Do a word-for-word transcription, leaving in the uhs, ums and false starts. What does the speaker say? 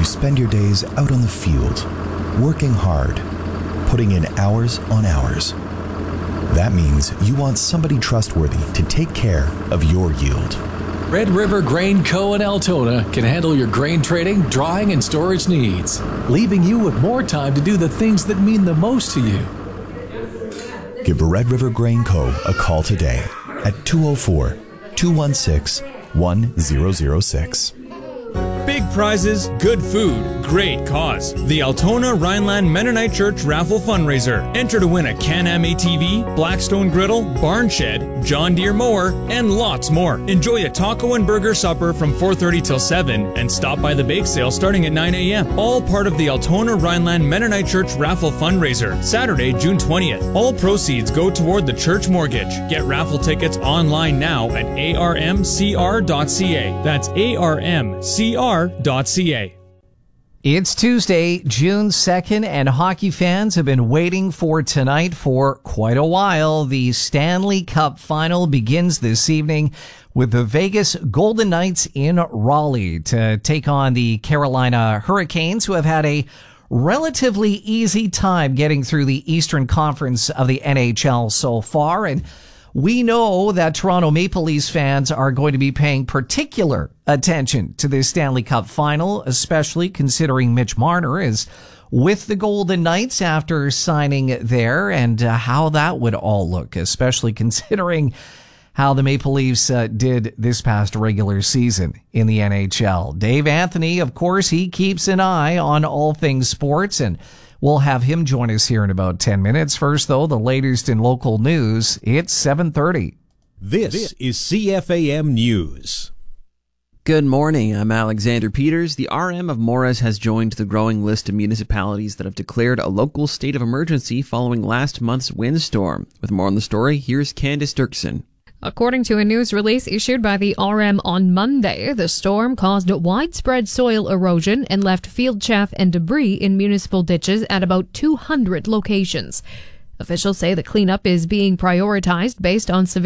spend your days out on the field, working hard, putting in hours on hours. That means you want somebody trustworthy to take care of your yield. Red River Grain Co. in Altona can handle your grain trading, drying, and storage needs, leaving you with more time to do the things that mean the most to you. Give Red River Grain Co. a call today at two oh four, two one six, one zero zero six. Big prizes, good food, great cause. The Altona Rhineland Mennonite Church Raffle Fundraiser. Enter to win a Can-Am A T V, Blackstone Griddle, Barn Shed, John Deere Mower, and lots more. Enjoy a taco and burger supper from four thirty till seven and stop by the bake sale starting at nine a.m. All part of the Altona Rhineland Mennonite Church Raffle Fundraiser, Saturday, June twentieth. All proceeds go toward the church mortgage. Get raffle tickets online now at A R M C R dot C A. That's A R M C R dot C A. It's Tuesday, June second, and hockey fans have been waiting for tonight for quite a while. The Stanley Cup Final begins this evening with the Vegas Golden Knights in Raleigh to take on the Carolina Hurricanes, who have had a relatively easy time getting through the Eastern Conference of the N H L so far. And we know that Toronto Maple Leafs fans are going to be paying particular attention to this Stanley Cup Final, especially considering Mitch Marner is with the Golden Knights after signing there, and uh, how that would all look, especially considering how the Maple Leafs uh, did this past regular season in the N H L. Dave Anthony, of course, he keeps an eye on all things sports, and we'll have him join us here in about ten minutes. First, though, the latest in local news. It's seven thirty. This is C F A M News. Good morning. I'm Alexander Peters. The R M of Morris has joined the growing list of municipalities that have declared a local state of emergency following last month's windstorm. With more on the story, here's Candice Dirksen. According to a news release issued by the R M on Monday, the storm caused widespread soil erosion and left field chaff and debris in municipal ditches at about two hundred locations. Officials say the cleanup is being prioritized based on severe